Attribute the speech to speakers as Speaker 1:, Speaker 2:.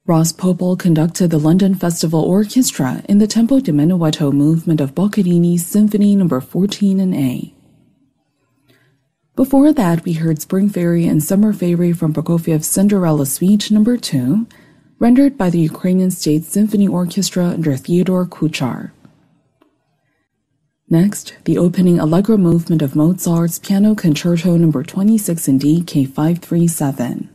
Speaker 1: Ross Popel conducted the London Festival Orchestra in the Tempo di Menuetto movement of Boccherini Symphony No. 14 in A. Before that, we heard Spring Fairy and Summer Fairy from Prokofiev's Cinderella Suite No. 2, rendered by the Ukrainian State Symphony Orchestra under Theodore Kuchar. Next, the opening Allegro movement of Mozart's Piano Concerto No. 26 in D, K537.